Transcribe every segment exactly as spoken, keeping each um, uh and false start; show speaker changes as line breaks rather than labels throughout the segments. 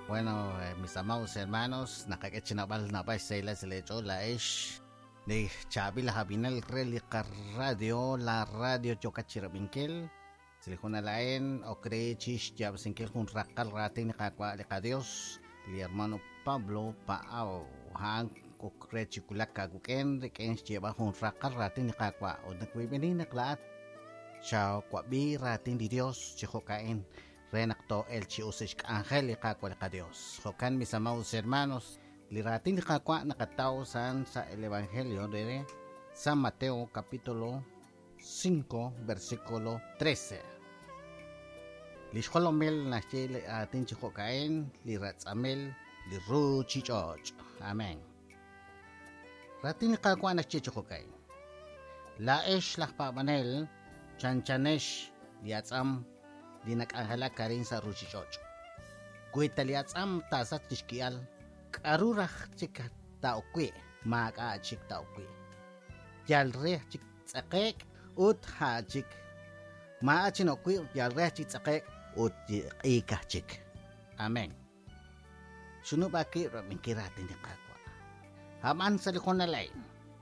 Bueno, eh, mis amados hermanos, nakakachinabal na pa sa ila sila ito, la ish, de chabi la habinal relika radio, la radio chokachira bingkil, sila ko na lain, o kre chish jab singkil kung rakal rating ni kakwa lika Dios, li hermano Pablo paaw, hang ko kre chikulak kaguken, riken jaba kung rakal rating ni kakwa, o nakwibini naklaat, siya kwa bi rating di Dios, chiko kain, renakto el chiusich angel ikakwa ka Dios. Hokan mis amados hermanos, liratin ikakwa nakatao san sa el evangelio de San Mateo capítulo cinco versículo trece. Lishkolomel na chile atin chikokain liratsamel liru chichoch. Amen. Ratin ikakwa na chichokain. Laesh lakpamanel chanchanesh liatsam di nag-anghala ka rin sa ruchichoch. Kung italiats am tasat chiskial, karurah chika taokwi, maka chik taokwi. Yalre chik tsakek, ut ha chik. Maa chinokwi, yalre chik tsakek, ut ika chik. Amen. Sunubaki rabing kiratin ni kakwa. Haman sa likon na lain.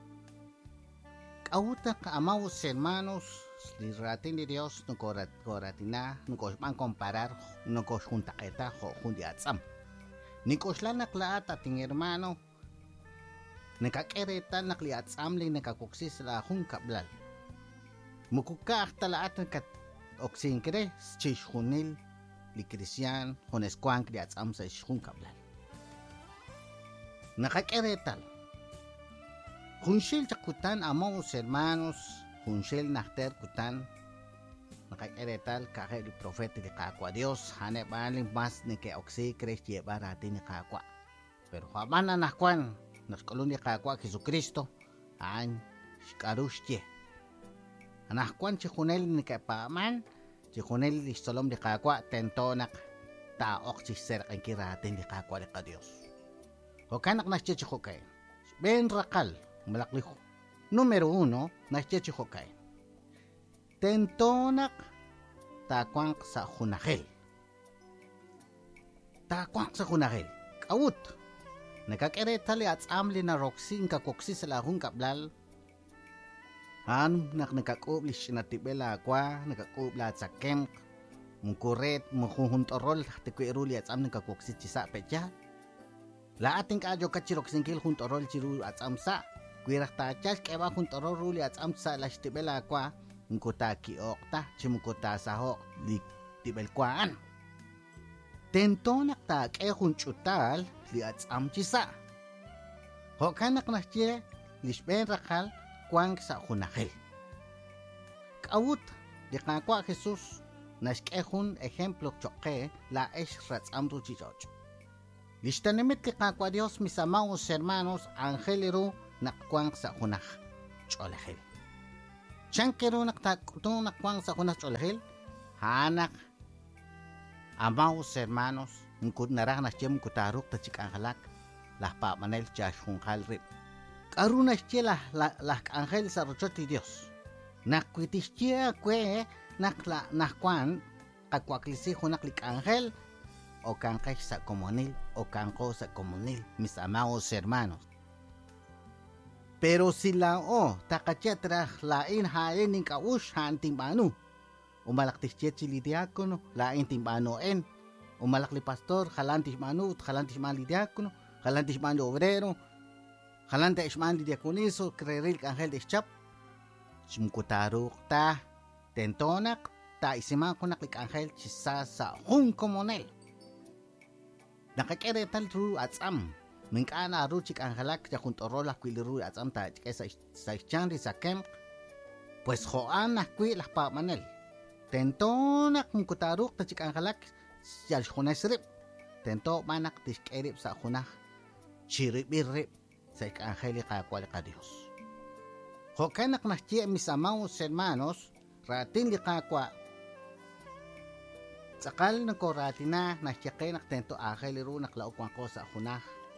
Kauta ka amaos hermanos, liratin de Dios no corat coratina no cos man comparar no cos junta eta jo jundiatsam ni cos la naklaat ating hermano nakakireta nakliatsam ling nakakuksis la jun kablal mukuka talaat kat oksin kre chish junil li cristian con esquan kliatsam sa jun kablal nakakireta junshil chakutan amaos hermanos Hunshel nakter kutan nakakeretal kake di profeta di kakwa Dios hane baling mas ni ke oksi kres lleva rati ni kakwa pero hamana nakwan naskolon ni kakwa Jesucristo an shkarushye anakwan chi hunel ni ke paman chi hunel di solom di kakwa tentonak ta oksi ser kan kirati ni kakwa di ka Dios hokanak nasche chi hokay ben rakal malakli Número uno, nasyechi hokay. Tentonak takwang sa hunahel. Takwang sa hunahel. Kawut. Nagkakiretali at amli na roksing kakoksi sa lahong kablal. Han, nak nagkakubli sinatibela akwa, nagkakubla at sa kemk. Mungkuret, mungkuhuntorol, tikuiruli at amli kakoksi chisa pecha. Laating kadyo kachiroksing kil huntorol chiru at amsa. Kuirak tachas kaya kung tororuli at amsa las tibela kwa ngkuta kiokta chimkuta saho li tibel kwaan. Tentonak ta kaya kung chutal li at amchisa. Hokanak na siya lisben rakal kwang sa hunahel. Kaut di kakwa Jesus nas kaya kung ejemplo choke la es rats amru chichoch. Listanimit kay kakwa Dios mis amados hermanos angelero nakwang sa hunah cholahil. Chankero naktakutong nakwang sa hunah cholahil, hanak amaos hermanos, ngkut narang nasyem kutaruk ta chik anghalak, lah pa manel chash hungkal rip. Karuna siya lah, lah, lah angel sa rochot di Dios. Nakwitis siya kwe nakla nakwan kakwaklisi hunak lik angel, o kangkay sa komunil, o kangko sa komunil, mis amaos hermanos. Pero sila o takachatra lain hain ning kaush han timbano. Umalaktis chili diakono lain timbano en. Umalakli pastor halantis manu halantis mali diakono halantis mali obrero halantis mali diakoniso kreril angel de chap. Simkutaruk ta tentonak ta isiman ko naklik angel chisa sa hun komonel. Nakakeretal ru atsam. Mingkana ruchik angelak ya kuntorola kuiliru atsam ta esa sa chandi sa kem pues hoan na kuilah pa manel tentonak mkutaruk ta chik angelak yal hunesrip tento manak tiskerip sa hunah chiribirip sa angeli ka kwal ka Dios hokanak na chia mis amados hermanos ratin li kakwa sakal na ko ratina na chia nak tento angeliru naklaukwan ko sa hunah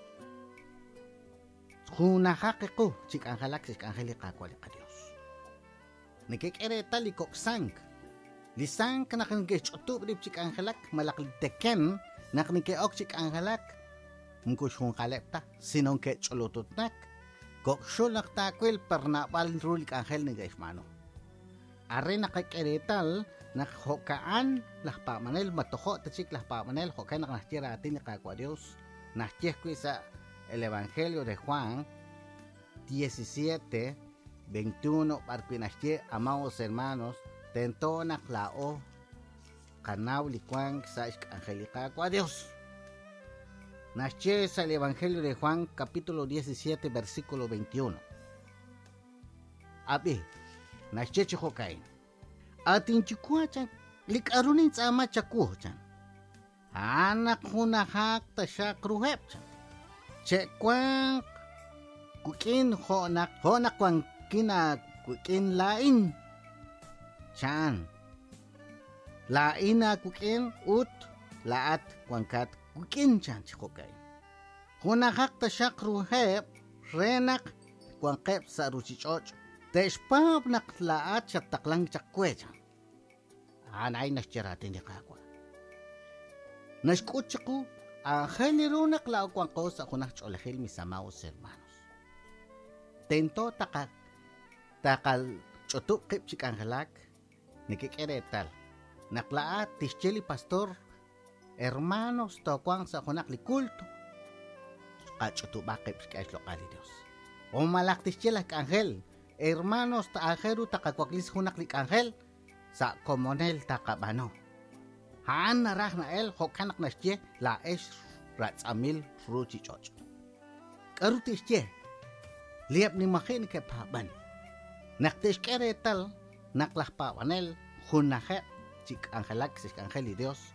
Hunahakiko, chik angelak, chik angeli kakwali ka Dios. Nakikireta likok sang. Lisang ka nakangge chotub rip chik angelak malaklig teken Nakni ke okchik angalak. Mkush hun kalepta. Sinon ke cholotutnak. Kokshulak takwil pernapal rulik angel ni gaismano. Are nakikeretal nakhokaan las pamanel matojo tachik las pamanel hokan naknastira atin kakwa Dios. Nastiesco el Evangelio de Juan diecisiete, veintiuno, parquinastie, amados hermanos, tentona clao, canau licuan, saich angelica a Dios. Nastie es el Evangelio de Juan, capítulo diecisiete, versículo veintiuno. Abi, nastie chihokain. Atin chikuachan, lik arunin sama chakuchan. Anak hunahak tasyak ruhepchan. Chekwang kukin honak honak kwang kina kukin lain. Chan. Lain na kukin ut laat kwangkat kukin chan chikokay. Hunahak tasyak ruhep renak kwangkep sa ruchichoch. Teshpab nak laat siya taklang chakwecha. Anay nasyaratin ni kakwa. Nashkuchaku, angel runak lao kwang ko sa kunang cholahil misamaos hermanos. Tento taka takal chotuk kip chik angelak nikikeretal. Naklaat tischeli pastor hermanos to kwang sa kunak likulto. Kachotu bakip chik lokali Dios. O malak tischela angel hermanos ta ajeru takakwaklis kunak lik angel sa komonel takabano. Haan narah na el hokanak na siya la es ratsamil ruchi choch. Karutis siya liap ni makin ke paban. Naktis kere tal naklah pawanel hunahe chik angelak sik angeli Dios.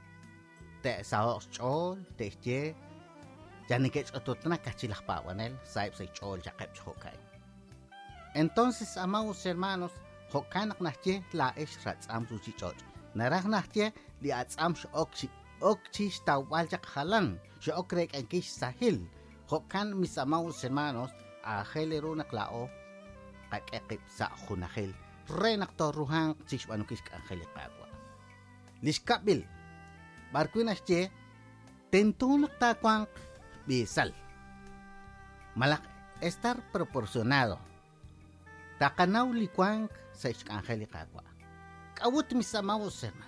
Te saos chol te siya janikech ototna kachilah pawanel saib sa chol jakep chokay. Entonces amados hermanos hokanak na siya la es ratsam ruchi choch. Narah na siya li atsam okchi okchi tawaljak halan siya okrek ang kish sahil hokan misamaos hermanos a helero naklao kakekip sa hunahil renak toruhang chishwanukis angeli kagwa liskabil barkuinas che tentunak takwang bisal malak estar proporcionado takanaw likwang sa angeli kagwa kawut misamaos hermanos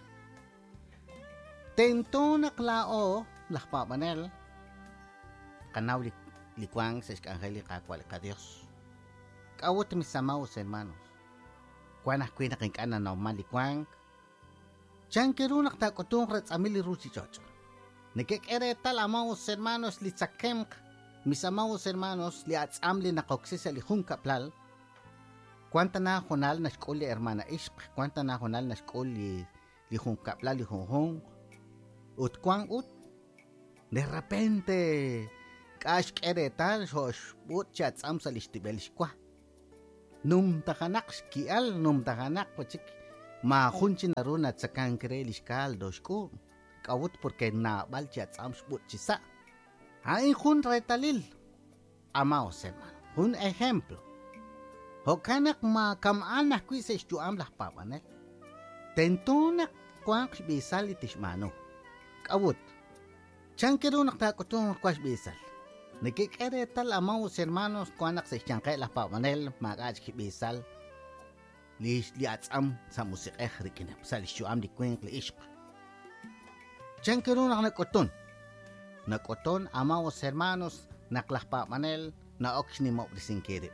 tento naklao lahpamanel kanaw likwang sa angeli kakwa ka Dios. Kawot misamaos hermanos. Kuanak kuina kinkana na malikwang. Chan kirunak ta kutong rats amili ruchi chocho. Nikikere tal amaos hermanos li tsakem misamaos hermanos li atsam li nakoksisa li hung kaplal. Kwanta na honal na skuli hermana ishq. Kwanta na honal na skuli li hung kaplal li hung hung. Ut kwang ut de repente kash kere tal hosh ut chats am salistibelish kwa num takanak kial num takanak pachik ma hunchin aruna tsakan krelish kal doshku kawut porque na bal chats am but chisa hay hun retalil amaos hermano un ejemplo hokanak ma kamanak kuisesh tu am lah papanel tentunak kwang bisal itishmano kawut chankero naktakotong kwash bisal nikikere tal amaos hermanos kuanak sa chankay la pamanel magaj bisal lish li atsam sa musik eh rikinap sa lisyo am di kweng li ishq chankero naknakoton nakoton amaos hermanos naklah pamanel na okshni mo brisingkere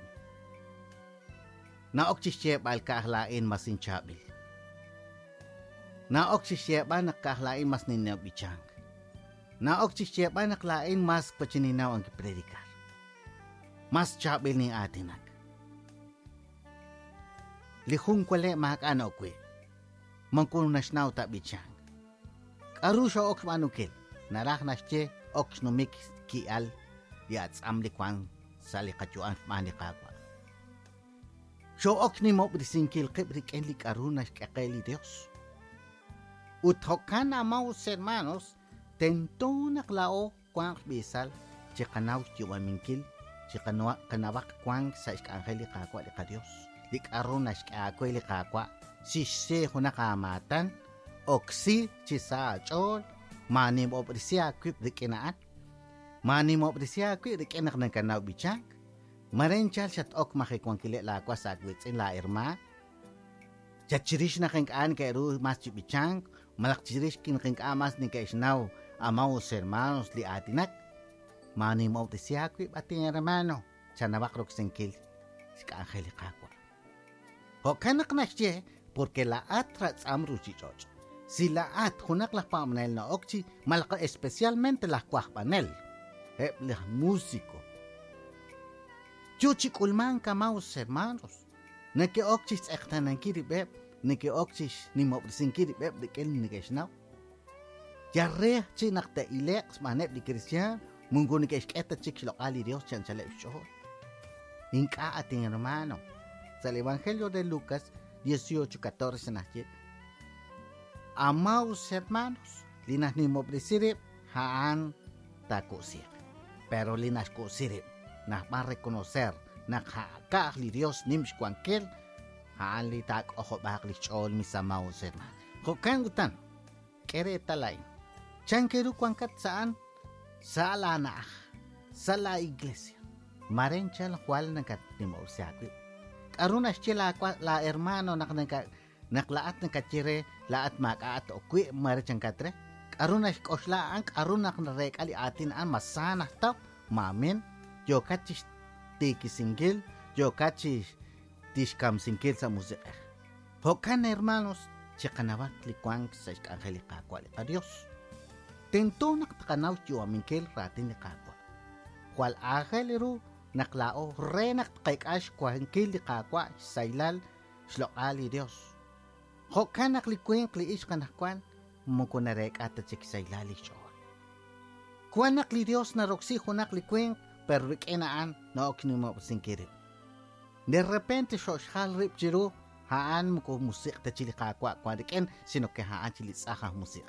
na okshishye bal kahlain masin chabil na okshishye ba nakahlain mas ninyaw bichang na okshishye ba naklain mas pachininaw ang kipredikar mas chabil ni atinak lihung kwale mahakana okwe mangkun nasnaw ta bichang arusha ok manukil narak nasche ok numik kial yats amlikwang salikachuan manikakwa so ok ni mo brisingkil kibrik enlik arunas kakeli Dios uthokan amaos hermanos tento naklao kwang bisal chikanaw chiwaminkil chikanaw kanawak kwang sa angeli kakwa li ka Dios lik arunas kakwa li kakwa si se hunakamatan oksi chisa chol Manim obrisia kwip de kenaan. Manim obrisia kwip de kenak ng kanaw bichak. Marenchal shat ok makikwan kile la kwa sagwits in la irma. Chachirish na keng aan kay ru mas chibichang. Malakchirish kin keng amas ni kay snaw amaw hermanos li atinak. Manim obrisia kwip ating hermano. Chanabakrok sengkil. Sika angeli kakwa. Ho kanak na siya porque la atra tsamru chichoch. Si la at hunak la pamanel na okchi malaka especialmente la kwah panel. Hep la músico. Chuchi kulman kamaus hermanos. Neke okchis ektanan kiribeb. Neke okchis ni mobrisin kiribeb de kel nigesnaw. Yarre chi nakta ilex manep di kristian. Mungo ni kesketa chik lokali Dios chan chalep shoho. Inka ating hermano. Sa Evangelio de Lucas dieciocho catorce nache. Amaos hermanos, linas ni mobrisirip haan takusir. Pero linas kusirip na ma reconocer na kakakli Dios nims kuankel haan li tak ojo bakli chol misamaos hermanos. Kokangutan, kere talay. Chankeru kuankat saan? Sa la naah, sa la iglesia. Marenchal hual nakat ni mausiakwip. Aruna siya la hermano nak naka naklaat ng kachire laat makaat o kwi marechang katre. Aruna sikosla ang aruna knarek ali atin an masana tap mamin yo kachis tiki singil yo kachis tishkam singil sa musika. Hokan hermanos chikanabat likwang sa angelica kwali ka Dios. Tento naktakanaw yo aminkel ratin ni kakwa. Kwal angeliru naklao renak kay kash kwa hingkil di kakwa sailal slokali Dios. Hokan naklikwing kliis kanakwan mukunarek at chik sailali siya. Kwan nakli Dios na roksi hunaklikwing pero rikenaan na okinimo singkirip. De repente siya shal rip jiru haan muko musik ta chili kakwa kwa riken sino ke haan chili saka musik.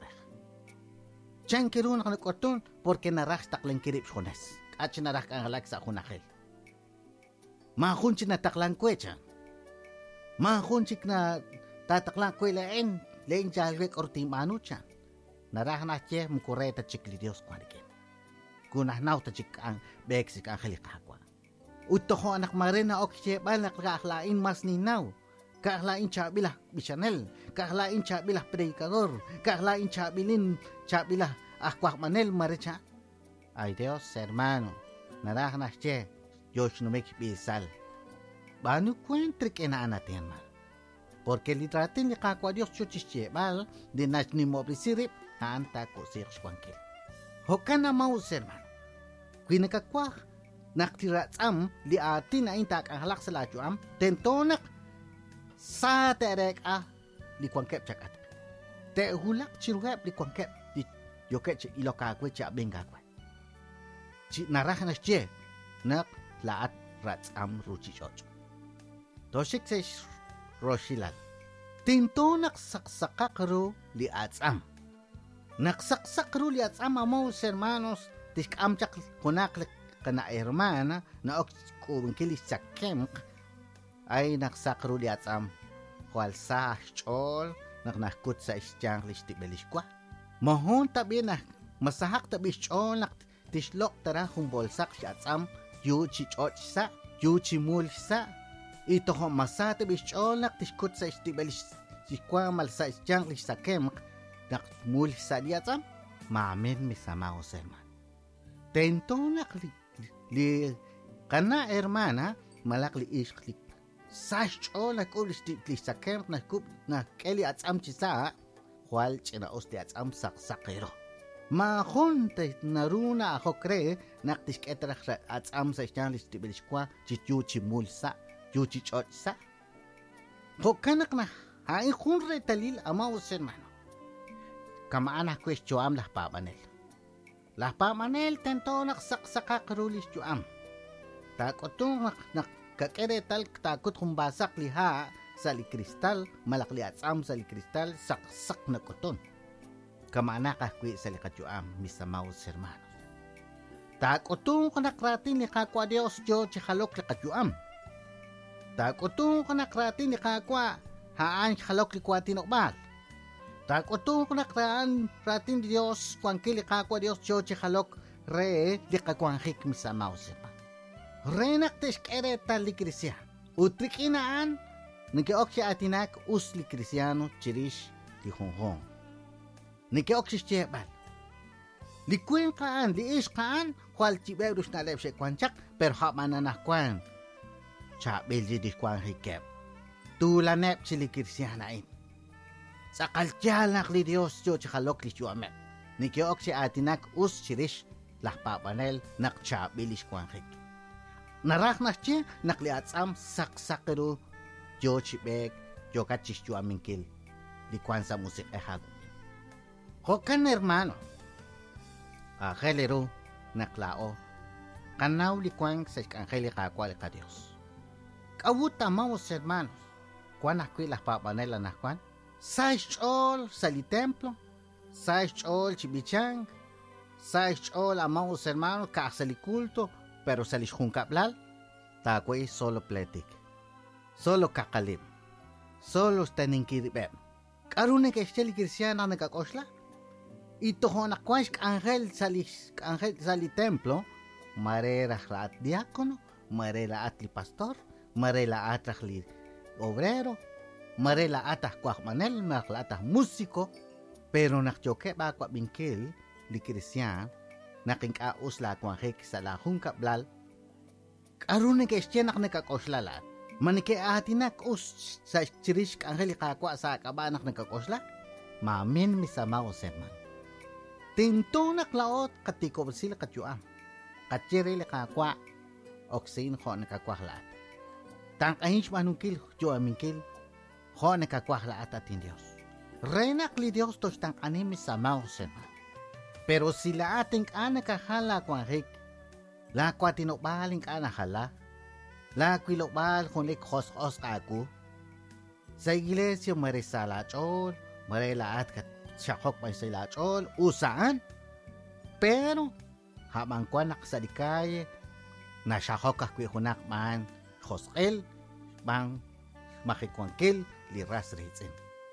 Chan kiru nakanukotun porque narak taklang kirip shunas. At sinarak ang halak sa kunakil. Mahunchik na taklang kwecha. Mahunchik na tataklang kwe lain. Lain jalwek or timano siya. Narahan at siya mukure ta chikli Diyos kwa nikin. Kunahnaw ta chik ang beksik ang halikakwa. Uto ko anak marin na ok siya balak kaaklain mas ninaw. Kaaklain chabilah bisanel. Kaaklain chabilah predikador. Kaaklain chabilin chabilah akwak manel maricha. Ay Dios hermano. Narahan at siya. Diyos no may kipisal. Bano kwentrik inaan natin mal? Porque litratin ni kakwa Diyos chuchiche bal, dinas ni mo brisirip, haan tako siyos kwangkil. Hokan na maus hermano. Kwi nakakwa, naktiratsam, li atin na intak ang halak sa lajuam, tentonak, sa terek ah, li kwangkep chakat. Te hulak chiruhep li kwangkep, di yoket chi ilokakwe chi abengakwe. Chi narahan na siya, nak laat ratsam ruchi chocho. Toshik se roshilal. Tinto naksakakru li atsam. Naksakakru li atsam amos hermanos. Tiskam chak kunaklik kana hermana na ok kurunkili sakem ay naksakru li atsam. Hual sa chol naknakut sa isyang listibelishkwa. Mahon tabi na masahak tabi chol nak tislok tara humbolsak si atsam. Yuchi choch sa, yuchi mul sa. Ito ho masate bichonak tiskut sa istibelis sikwa mal sa isyang lisakem nak mul sa liatsam. Mamin misama o serman. Tento nak li, li kana hermana malak li isklik. Sa chonak ulis lisakem na kup na keli atsam chisa. Hual chinaos di atsam saksakero. Mahon te naruna ako kre naktisk etrak at am sa isyang listibiliskwa chichuchi mulsa chuchi chotsa. Hokanak na hain kunre talil amaos hermano. Kamaana kwes chuam lah pamanel. Lah pamanel tento naksakakak rulis chuam. Takotong nak kakere tal takot humbasak liha sa likristal malakli at am sa likristal saksak na koton. Kamana kakwi sa likajuam misamaos hermanos. Takotong kanakratin ni kakwa Dios Diyo chihalok likajuam. Takotong kanakratin ni kakwa haan chihalok likwa tinokbal. Takotu kunaktaan ratin Dios kuankili kakwa Dios choche halok re likakuanjik misamausepa. Renak teskere talikrisia. Utrikinaan nike okshi atinak usli cristiano chirish lihonhon. Nike okshi chebal. Likuin kaan li ish kaan kwal chiberus na lepse kwanchak per hamananah kwan. Chabel jidis kwan hikep. Tula nep chili cristianain. Sa kaltialak li Dios yo chikalok li chuamet. Nike okshi atinak us chirish lahpapanel nak chabelis kwan hik. Narak nasche nakliatsam saksakeru yo chibek yo kachis chuaminkil li kwan sa musik ehag. Hokan hermano. Angelero naklao kanaw li kwan sa angeli kakwal ka Dios. Kawuta maos hermanos. Kwan akwi lahpapanel na kwan. Sa chol sa li templo, sa chol chibichang, sa chol amaos hermanos ka sa li kulto, pero sa li junkablal, takway solo pletik, solo kakalim, solo staninkiribem. Karune ke esteli cristiana nakakosla, ito ho nakwash angel sa li angel sa li templo, marera at diakono, marera at li pastor, marera at li obrero, marela atah kuah manel, marela atah musiko, pero nakchoke ba kwa bingkil li Christian, naking kaus la kwa hek sa la hungkablal, karune ke estienak nakakosla, manike atinak us sa chirish angeli kakwa sa kabanak nakakosla, mamin misama o serman. Tinto naklaot katiko sila katyuam, katsiri li kakwa, oksin ho nakakwahlaat. Tang ahinch manungkil, juaminkil, ho nakakwahla at atin Dios. Renak li Dios tos tang animis sa mausen. Pero sila ating anakahala kwa hik. La kwa tinobaling anahala. La kwilobal kung lik hos-hos aku. Sa iglesia marisala chol. Marela at kat syakok may sila chol. Usaan. Pero habang kwa nakasadikaye. Na syakok akwi hunak man. Hoskel. Bang makikwangkil. Liras rizin.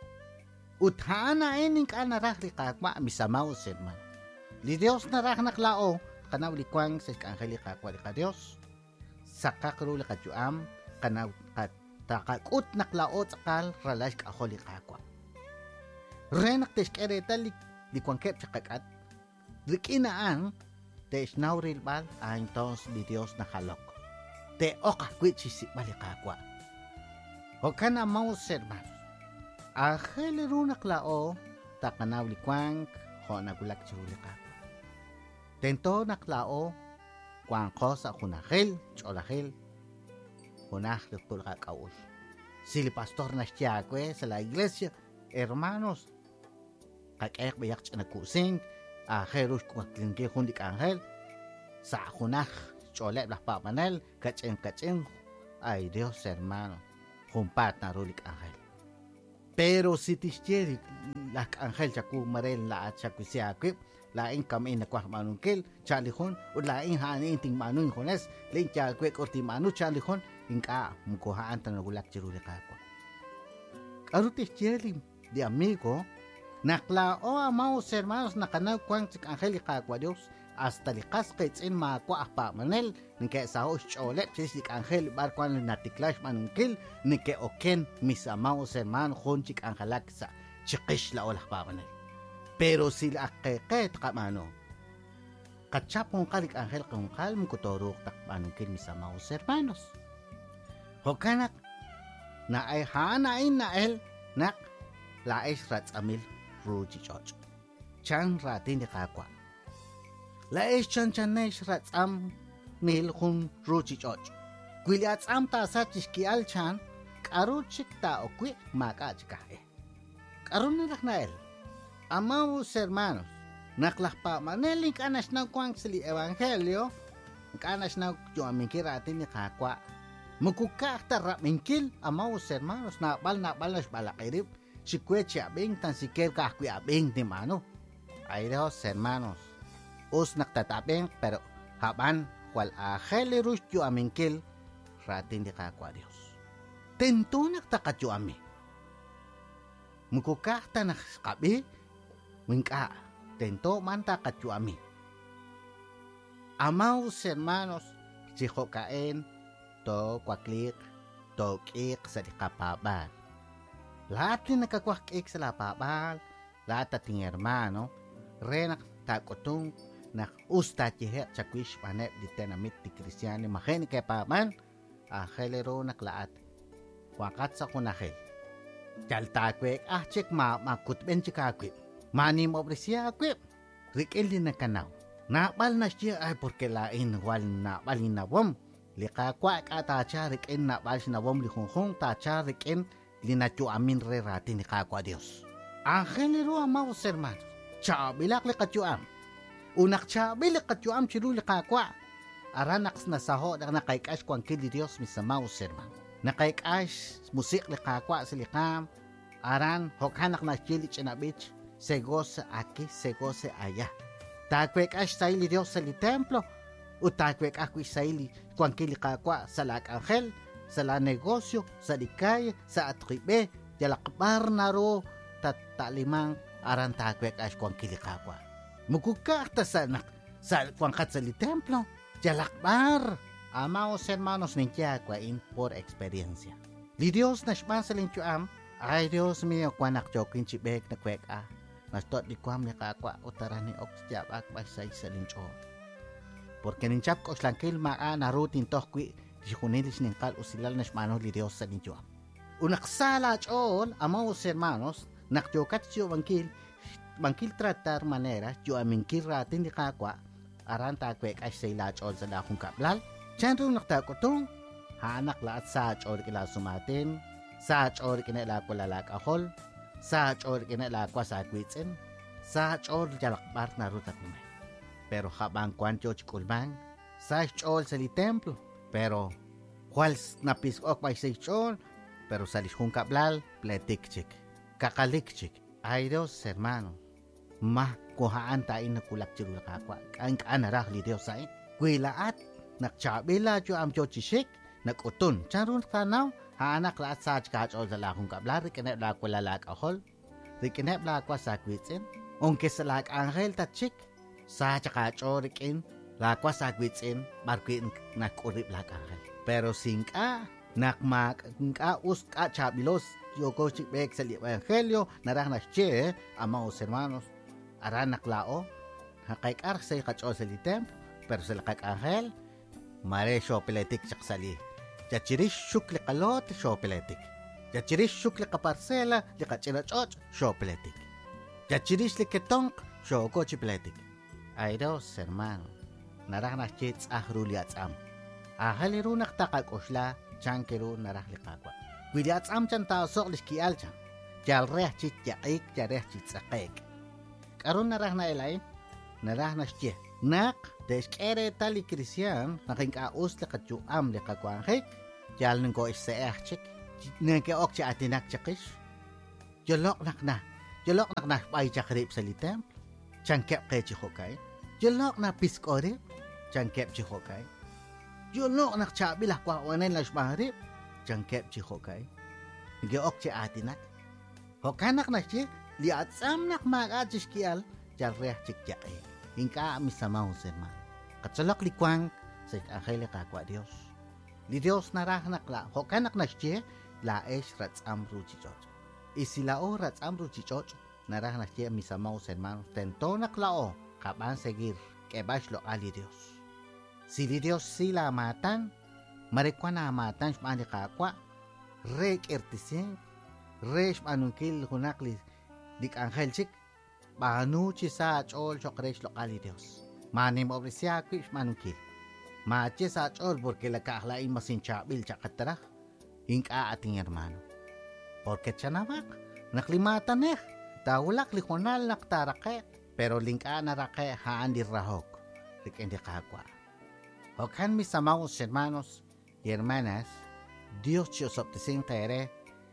Uthana ening ka narah li kakwa misamaw serman. Li Dios narah naklao kanaw li kwang sa angeli kakwa li ka Dios. Sa kakro li kajuam kanaw takakut naklao sakal ralash kako li kakwa. Renak teskere li li kwang kep sa kakat. Rikinaan te isnaw rilbal ang tos li Dios nakalok. Te okakwit sisipal li kakwa. O kana mau serman. Ahel runak lao takanaw likwang ho nagulak chuli ka. Tento naklao kwang ko sa kunahel cholahel. Kunah lektul ka kaus. Sili pastor na siakwe sa la iglesia hermanos. Kakek bayak na kusing aherus kumaklingke hundik angel sa kunah chole lah papanel kaceng kaceng ay Dios hermano. Humpat na rulik angel. Pero si tistieri lak angel chaku marel la at chaku siakwip laing kami na kwah manungkil chalihon o laing hanin ting manung hones ling chakwe korti manu chalihon ingka mukuhaan tan nagulak chirulik ako. Karu tistieri di amigo naklao amao hermanos nakanaw kwang chik angel kakwa Dios hasta likas kaitsin makwa apa manel nike sa os cholet sisik angel barkwan natiklash manungkil nike oken misamaw serman honchik angelak sa chikish la olah pa manel pero sila akeket kamano kachapong kalik angel kung kalm kutorok tak manungkil misamaw sermanos hokanak na ay hanain na el nak laes rats amil ruji choch chan ratin di kakwa laes chan chan nesh rats am mil hun ruji choch kwiliats am ta sa chiskial chan karuchik ta okwi makach kahe karun na naknael amaw hermanos naklah pa maneling kanas na kwang sili evangelio kanas na jo amikira atin ni kakwa mukukak tarap mingkil amaw hermanos na bal na balas balakirip si kweche abing tan si ker kakwi abing di mano ay dos hermanos us naktatapeng pero haban kwal aheli rus jo amikil ratin di kakwa Dios tento naktakatyo ami mukukahta na kabi minka tento manta kachuami. Amaos hermanos chihokaen to kwaklik to kik sa kapabal. Lahat din nakakwakik sa lapabal, lahat ating hermano, renak takotong nak usta chihe chakwish panet di tenamit di kristyani mahen kay paman, ahelero naklaat. Wakat sa kunahel. Jal takwek ah chek ma makutben chikakwip. Manim obresya akwip. Rikel din nakanaw. Napal na siya ay porque lain wal napal inawam. Lika kwak atacha riken napal sinawam lihonghong tacha riken linacho amin re rati ni kakwa Dios. Angelero amaw serman. Chabilak likachuam. Unak chabilak kachuam chilu likakwa. Aranaks na saho na nakaikas ko ang kili Dios misamaw serman. Nakaikas musik likakwa silikam. Aran hokhanak na chili chinabich. Segose aquí, segose allá. Takwek ash saili Dios sa li templo. O takwek ako saili kung kili kakwa sa lak angel, sa la negosyo, sa likay, sa atribe, jalakbar na ro, tatalimang aran takwek ash kung kili kakwa. Mugukakta sa anak, sa kung kat sa li templo, jalakbar. Amaos hermanos nintiya kwa in por experiencia. Li Dios na shman sa lintiyoam, ay Dios mío kung nakjokin chibek na kwek ah. Mastot di kwam ni kakwa utarani ok setiap akbay sa isa lincho. Porque ninchap ko slangkil maa narutin toh kwi di kunilis ningkal usilal na shmano li Dios sa lincho. Unaksala chol amaos hermanos nakjokat siyo bangkil bangkil tratar manera jo aminkil ratin di kakwa aran takwek ay sa ila chol sa dakong kaplal. Chanro naktakotong hanak laat sa chol kila sumatin sa chol kinala ko lalak ahol. Sa chor kinalakwa sa kwitsen, sa chor jalakbar na rutat mo. Pero habang kwancho chikulbang, sa chor sa li templo. Pero kwals napisok pa sa chor, pero sa lishkong kablal, pletik chik, kakalik chik. Ay Dios, hermano, mah kuhaan tayo na kulak chirula kakwa. Ang kaanarah li Dios ay, kwilaat, nakchabila jo am jo chishik, nakutun, charun tanaw, Haanak laat sa chkachol sa lakong kabla, rikinep lakwa lalak ahol, rikinep lakwa sa kwitsin, ungkis sa lak angel tatchik, sa chkachol rikin, lakwa sa kwitsin, barkwin nakurip lak angel. Pero singka, nakmak, ngka uska chabilos, yoko chikbek sa liwa angelyo, narah na siye, amaos hermanos, aranak lao, hakaikar sa ikachol sa litemp, pero sa lakak angel, mare siyo piletik chaksali. Jachirish shukli kalot shopeletik. Jachirish shukli kaparsela li kachinachot shopeletik. Jachirish li ketonk shoko chipeletik. Ay dos hermano. Narahna chits ahruli atsam. Ahaliru naktakak usla chankiru narahli kakwa. Wili atsam chan tao sok liskial chan. Jal reh chit yaik jareh chit sakek. Karun narahna elay. Narahna shche. Nak deskere tali Kristian naking kaus le kachuam le kakwangek jal nengko iseachik nengke ok cha atinak chakis jolok nak na jolok nak na pai chakrip sa litem changkep ke chihokay jolok na piskore changkep chihokay jolok nak chabilah kwa wanen las mahrib changkep chihokay nengke ok cha atinak hokanak na chi li atsam nak magachis kial jal reh chik jakay Inka misamaw serman. Katsalak likwang sa angele kakwa Dios. Li Dios narah nakla. Hokanak na siya laesh ratsam ruchichot. Isilao ratsam ruchichot narah na siya misamaw serman. Tento naklao kapan seguir kebash lo ali Dios. Si li Dios sila matan marikwa na matan shmani kakwa rek ertising resh manunkil hunakli dik angel chik Bahanu chisa chol chokresh lokali Dios. Manim obresya kwish manukil. Mache sa chol porque la kahlain masin chabil chakatara. Inka ating hermano. Porque chanawak naklimatan eh. Tawlak likonal naktarake. Pero lingka narake haan di rahok. Likendi kakwa. Hokan mis amados hermanos y hermanas. Dios chos optising tere.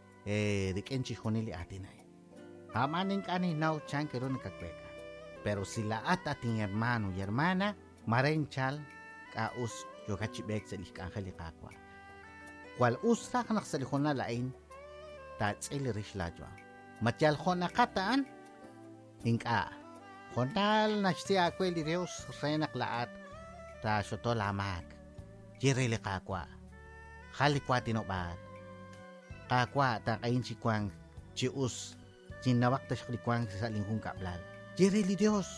Eh, likenchi honili atinay. Hamaning kani now chan kero nakakweka. Pero sila at ating hermano y hermana, marenchal kaus yokachibek sa likangkali kakwa. Kwal usta kanak sa likon na lain, tats ilirish ladwa. Matyal hona kataan. Inka. Hontal na siya kwe li Dios renak laat ta soto lamak. Jirili kakwa. Halikwa tinobal. Kakwa ta kain si kwang chius jinawak ta siya kwang sa linghung kablal. Jirili Dios.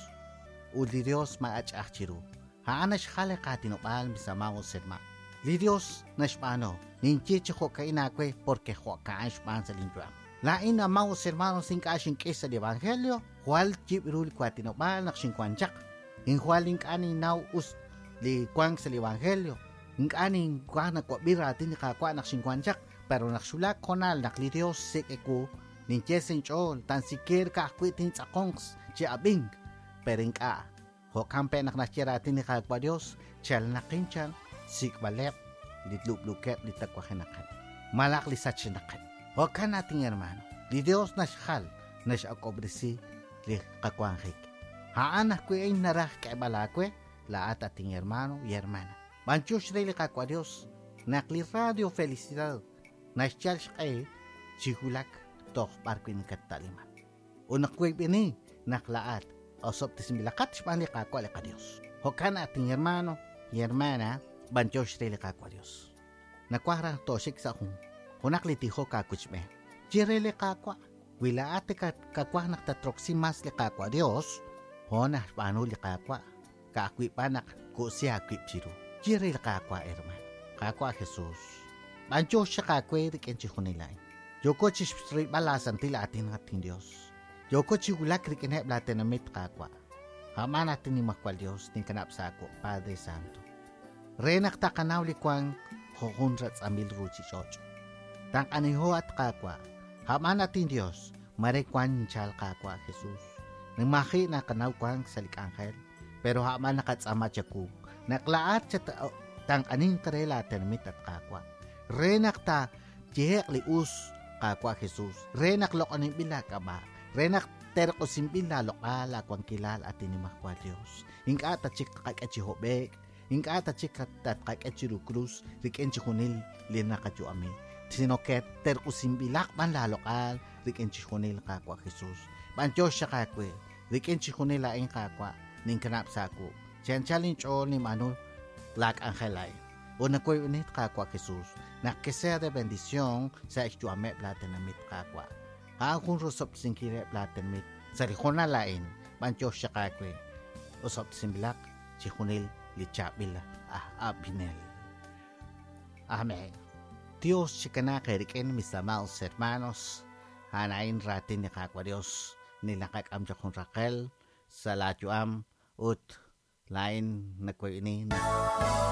Uli Dios maachach chiru. Haana siya halika tinobal misama o serma. Li Dios na Spano. Ninchicho ko kainakwe porque ho kaan Span sa linjuam. Lain na mga hermanos sin kasing kesa di Evangelio, huwal chip iruli kwa tinopal nak singkwanchak. In huwaling kaning now us li kwang sa Evangelio. In kaning kwa na kwa bira tin kakwa nak singkwanchak, pero naksulak konal nak li Dios sik eku, ninchesen chol, tan sikir ka akwitin sa kongs, chi abing. Pero in ka, ho kampe nak nakira tin kakwa Dios, chal nakinchan, sik balep, litlup-luket, litakwa kinakan. Malak li sa chinakan. O ka nating hermano, di Dios na siyal na siya akobrisi li kakwangkik. Haan ako ay narah kaibalakwe, laat ating hermano y hermana. Banchus rin li kakwa Dios, nakli radio felicidad, na siyal siya ay sihulak toh parkwin kataliman. O nakwib ini, naklaat, o soptis milakat siya li kakwa li ka Dios. O ka nating hermano y hermana, banchus rin li kakwa Dios. Nakwara to sik sa kung Hunak litiho kakuchme. Jirele kakwa. Wila ate kakwa naktatroksi mas li kakwa Dios. Hona pano li kakwa. Kakwi panak ko siya kwip siru. Jirele kakwa herman. Kakwa Jesus. Bancho siya kakwe riken chihunilay. Yoko chisri balasan tila atin ating Dios. Yoko chigulak riken heb laten amit kakwa. Haman atin ni makwal Dios ning kanap sa ako, Padre Santo. Renak takanaw li kwang hohunrat sa mil ruchi chocho. Tang aniho at kakwa, haman natin Diyos, marekwan chal kakwa Jesus. Nang maki na kanaw kwang salik angel, pero haman nakatsama tiyaku, naklaat siya tang aning karela termit at kakwa. Renak ta, tihek lius kakwa Jesus. Renak lok aning bila ka ba? Renak terko simpila lokala kwang kilal at inimakwa Diyos. Hingka at chik kakachihobek, hingka at chik at kakachirukrus, riken chikunil lina kachu amin. Sinoket ter usimbilak man lalokal riken chikunil kakwa Jesus. Bancho siya kakwe riken chikunil laing kakwa ning kanap sako. Siyan chalin chol ni manu lak angelay. O nakoy unit kakwa Jesus. Nakese de bendición sa istuame platinamit kakwa. Akong rusop singkire platinamit sa rikona lain. Bancho siya kakwe. Usop simbilak chikunil lichapil ah abinel. Amen. Dios chikana keriken mis amados hermanos, hanain ratin ni kakwa Dios, nilakak am jakong Raquel, sa lajuam, ut lain na ko ini na